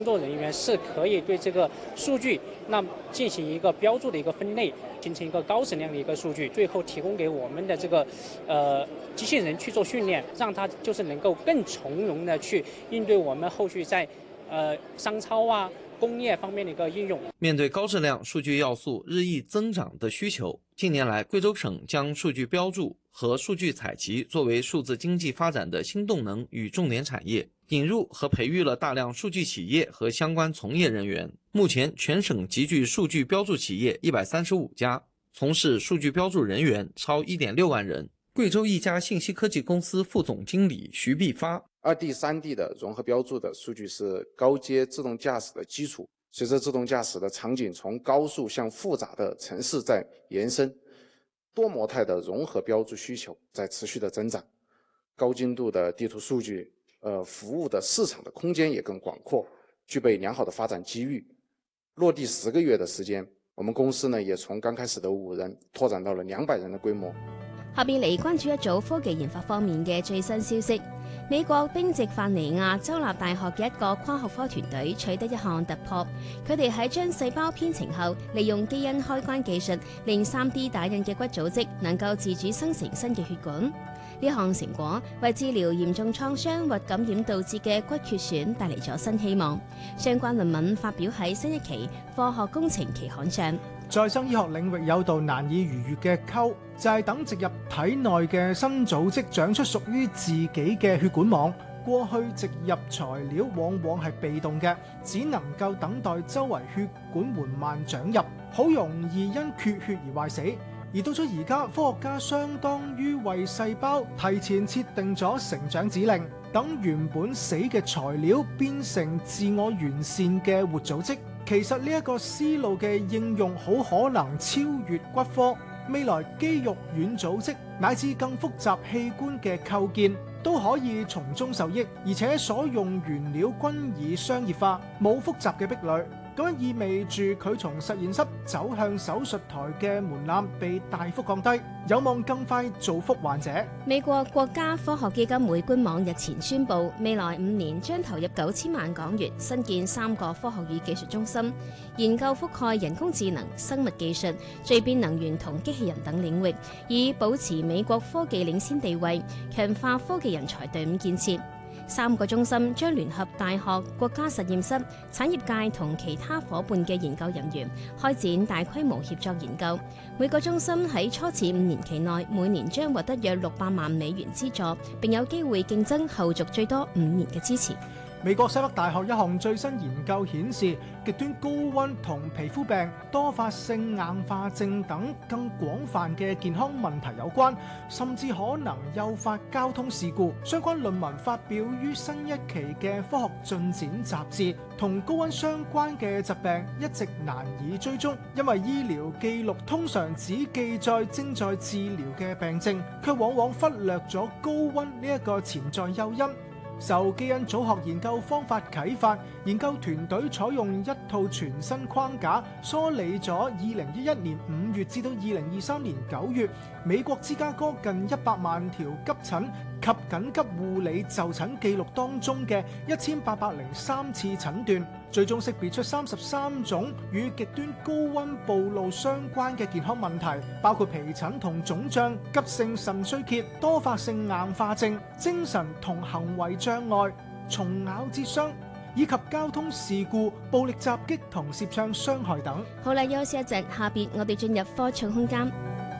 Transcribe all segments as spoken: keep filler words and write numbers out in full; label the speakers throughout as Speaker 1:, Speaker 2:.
Speaker 1: 工作人员是可以对这个数据那进行一个标注的一个分类，形成一个高质量的一个数据，最后提供给我们的这个呃机器人去做训练，让它就是能够更从容的去应对我们后续在呃商超啊、工业方面的一个应用。
Speaker 2: 面对高质量数据要素日益增长的需求，近年来贵州省将数据标注和数据采集作为数字经济发展的新动能与重点产业，引入和培育了大量数据企业和相关从业人员。目前全省集聚数据标注企业一百三十五家，从事数据标注人员超 一点六万人。贵州一家信息科技公司副总经理徐必发，
Speaker 3: 二 D、三 D 的融合标注的数据是高阶自动驾驶的基础。随着自动驾驶的场景从高速向复杂的城市在延伸，多模态的融合标注需求在持续的增长，高精度的地图数据，呃，服务的市场的空间也更广阔，具备良好的发展机遇。落地十个月的時間，我們公司呢也從剛開始的五人拓展到了兩百人的規模。
Speaker 4: 下邊嚟關注一組科技研發方面嘅最新消息。美國賓夕法尼亞州立大學嘅一個跨學科團隊取得一項突破，佢哋喺將細胞編程後，利用基因開關技術，令 三 D 打印嘅骨組織能夠自主生成新嘅血管。呢項成果為治療嚴重創傷或感染導致嘅骨缺損帶嚟咗新希望。相關論文發表喺新一期《科學工程》期刊上。
Speaker 5: 再生醫學領域有道難以逾越嘅溝，就係等植入體內嘅新組織長出屬於自己嘅血管網。過去植入材料往往係被動嘅，只能夠等待周圍血管緩慢長入，好容易因缺血而壞死。而到咗而家，科學家相當於為細胞提前設定咗成長指令，等原本死嘅材料變成自我完善嘅活組織。其實呢一個思路嘅應用好可能超越骨科，未來肌肉軟組織乃至更複雜器官嘅構建都可以從中受益，而且所用原料均已商業化，冇複雜嘅壁壘。咁意味住佢從實驗室走向手術台嘅門檻被大幅降低，有望更快造福患者。
Speaker 4: 美國國家科學基金會官網日前宣布，未來五年將投入九千萬港元新建三個科學與技術中心，研究覆蓋人工智能、生物技術、聚變能源同機器人等領域，以保持美國科技領先地位，強化科技人才隊伍建設。三個中心將聯合大學、國家實驗室、產業界同其他伙伴嘅研究人員，開展大規模協作研究。每個中心喺初始五年期內，每年將獲得約六百萬美元資助，並有機會競爭後續最多五年嘅支持。
Speaker 5: 美國西北大學一項最新研究顯示，極端高溫同皮膚病、多發性硬化症等更廣泛嘅健康問題有關，甚至可能誘發交通事故。相關論文發表於新一期嘅科學進展雜誌。同高溫相關嘅疾病一直難以追蹤，因為醫療記錄通常只記載正在治療嘅病症，卻往往忽略咗高溫呢一個潛在誘因。受基因組學研究方法啟發，研究團隊採用一套全新框架，梳理咗二零一一年五月至到二零二三年九月美國芝加哥近一百萬條急診及緊急護理就診記錄當中嘅一千八百零三次診斷，最終識別出三十三種與極端高溫暴露相關嘅健康問題，包括皮疹同腫脹、急性腎衰竭、多發性硬化症、精神同行為障礙、蟲咬折傷，以及交通事故、暴力襲擊同攝像傷害等。
Speaker 4: 好啦，休息一陣，下邊我哋進入科創空間。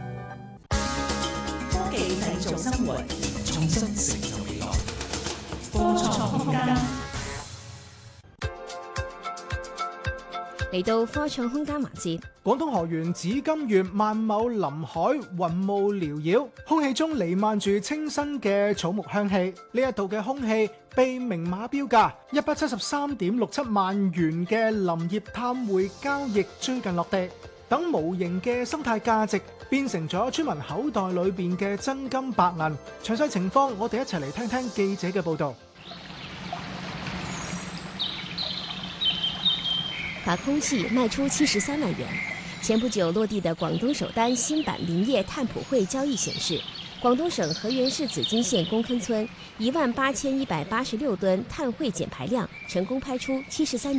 Speaker 6: 科技製造生活，創新成就未來。科創空間。
Speaker 4: 嚟到科創空間環節，
Speaker 5: 廣東河源紫金縣萬畝林海雲霧繚繞，空氣中彌漫住清新嘅草木香氣。呢一度嘅空氣被明碼標價一百七十三點六七萬元嘅林業碳匯交易最近落地，等無形嘅生態價值變成咗村民口袋裏邊嘅真金白銀。詳細情況，我哋一齊嚟聽聽記者嘅報導。
Speaker 4: 把空氣賣出七十三萬元。前不久落地的廣東首單新版林業碳普惠交易顯示，廣東省河源市紫金縣公坑村一萬八千一百八十六噸碳匯減排量成功拍出七十三